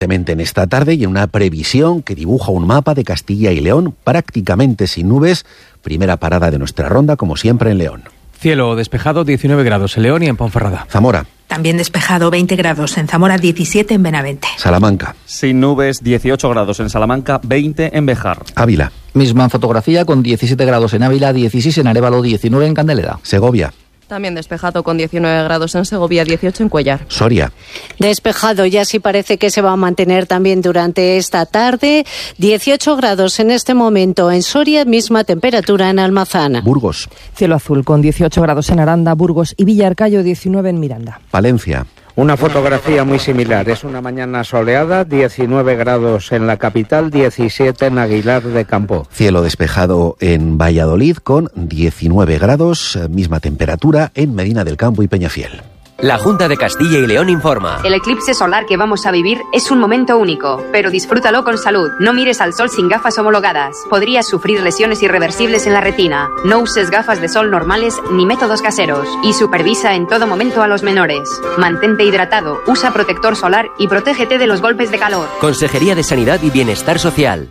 En esta tarde y en una previsión que dibuja un mapa de Castilla y León prácticamente sin nubes. Primera parada de nuestra ronda, como siempre, en León. Cielo despejado, 19 grados en León y en Ponferrada. Zamora. También despejado, 20 grados en Zamora, 17 en Benavente. Salamanca. Sin nubes, 18 grados en Salamanca, 20 en Béjar. Ávila. Misma fotografía con 17 grados en Ávila, 16 en Arévalo, 19 en Candelera. Segovia. También despejado con 19 grados en Segovia, 18 en Cuéllar. Soria. Despejado, ya sí parece que se va a mantener también durante esta tarde. 18 grados en este momento en Soria, misma temperatura en Almazán. Burgos. Cielo azul con 18 grados en Aranda, Burgos y Villarcayo, 19 en Miranda. Palencia. Una fotografía muy similar. Es una mañana soleada, 19 grados en la capital, 17 en Aguilar de Campo. Cielo despejado en Valladolid con 19 grados, misma temperatura en Medina del Campo y Peñafiel. La Junta de Castilla y León informa. El eclipse solar que vamos a vivir es un momento único, pero disfrútalo con salud. No mires al sol sin gafas homologadas. Podrías sufrir lesiones irreversibles en la retina. No uses gafas de sol normales ni métodos caseros. Y supervisa en todo momento a los menores. Mantente hidratado, usa protector solar y protégete de los golpes de calor. Consejería de Sanidad y Bienestar Social.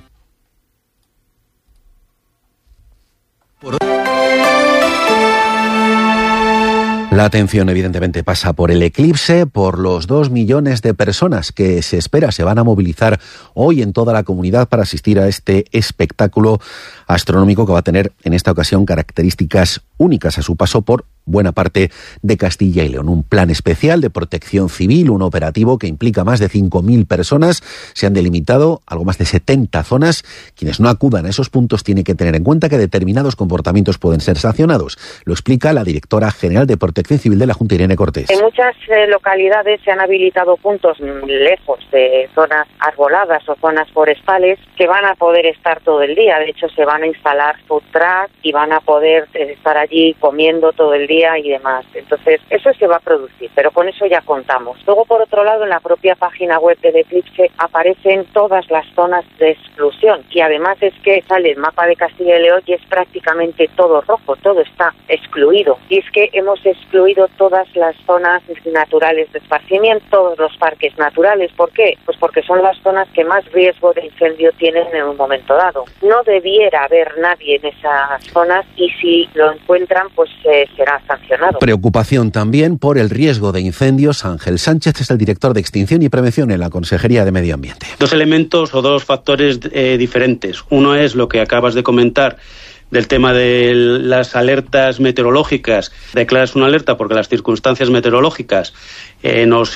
La atención evidentemente pasa por el eclipse, por los 2 millones de personas que se espera se van a movilizar hoy en toda la comunidad para asistir a este espectáculo astronómico que va a tener en esta ocasión características únicas a su paso por buena parte de Castilla y León. Un plan especial de protección civil, un operativo que implica más de 5.000 personas. Se han delimitado algo más de 70 zonas. Quienes no acudan a esos puntos tienen que tener en cuenta que determinados comportamientos pueden ser sancionados. Lo explica la directora general de Protección Civil de la Junta, Irene Cortés. En muchas localidades se han habilitado puntos lejos de zonas arboladas o zonas forestales que van a poder estar todo el día. De hecho, se van a instalar food trucks y van a poder estar allí comiendo todo el día y demás. Entonces, eso se va a producir, pero con eso ya contamos. Luego, por otro lado, en la propia página web del Eclipse aparecen todas las zonas de exclusión y además es que sale el mapa de Castilla y León y es prácticamente todo rojo, todo está excluido. Y es que hemos excluido todas las zonas naturales de esparcimiento, todos los parques naturales. ¿Por qué? Pues porque son las zonas que más riesgo de incendio tienen en un momento dado. No debiera haber nadie en esas zonas y si lo encuentran, pues será sancionado. Preocupación también por el riesgo de incendios. Ángel Sánchez es el director de Extinción y Prevención en la Consejería de Medio Ambiente. Dos elementos o dos factores diferentes. Uno es lo que acabas de comentar del tema de las alertas meteorológicas. Declaras una alerta porque las circunstancias meteorológicas nos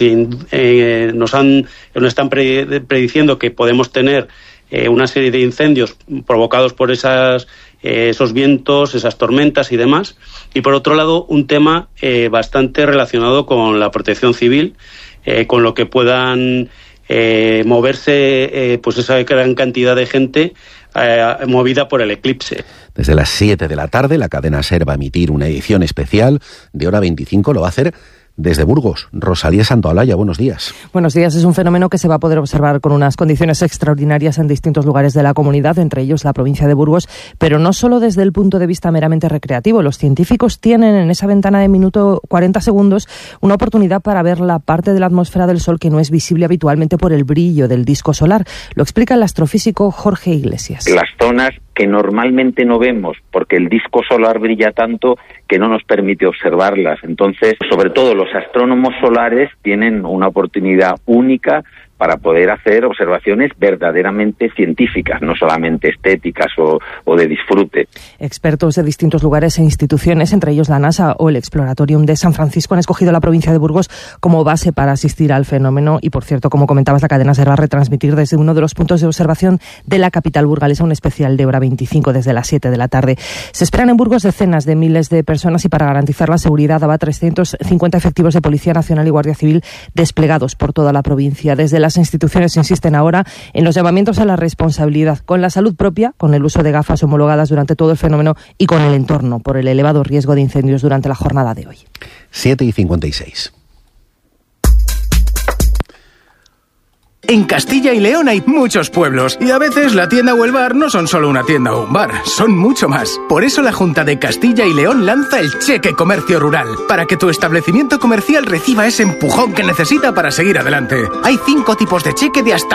están prediciendo que podemos tener una serie de incendios provocados por esos vientos, esas tormentas y demás. Y por otro lado, un tema bastante relacionado con la protección civil, con lo que puedan moverse pues esa gran cantidad de gente movida por el eclipse. Desde las 7 de la tarde, la cadena SER va a emitir una edición especial de hora 25. Lo va a hacer desde Burgos. Rosalía Santaolalla, buenos días. Buenos días. Es un fenómeno que se va a poder observar con unas condiciones extraordinarias en distintos lugares de la comunidad, entre ellos la provincia de Burgos, pero no solo desde el punto de vista meramente recreativo. Los científicos tienen en esa ventana de minuto 40 segundos una oportunidad para ver la parte de la atmósfera del Sol que no es visible habitualmente por el brillo del disco solar. Lo explica el astrofísico Jorge Iglesias. Las zonas que normalmente no vemos porque el disco solar brilla tanto que no nos permite observarlas. Entonces, sobre todo los astrónomos solares tienen una oportunidad única para poder hacer observaciones verdaderamente científicas, no solamente estéticas o de disfrute. Expertos de distintos lugares e instituciones, entre ellos la NASA o el Exploratorium de San Francisco, han escogido la provincia de Burgos como base para asistir al fenómeno y, por cierto, como comentabas, la cadena SER va a retransmitir desde uno de los puntos de observación de la capital burgalesa un especial de hora 25 desde las 7 de la tarde. Se esperan en Burgos decenas de miles de personas y para garantizar la seguridad habrá 350 efectivos de Policía Nacional y Guardia Civil desplegados por toda la provincia. Desde las instituciones insisten ahora en los llamamientos a la responsabilidad con la salud propia, con el uso de gafas homologadas durante todo el fenómeno y con el entorno por el elevado riesgo de incendios durante la jornada de hoy. 7:56. En Castilla y León hay muchos pueblos y a veces la tienda o el bar no son solo una tienda o un bar, son mucho más. Por eso la Junta de Castilla y León lanza el Cheque Comercio Rural, para que tu establecimiento comercial reciba ese empujón que necesita para seguir adelante. Hay 5 tipos de cheque de hasta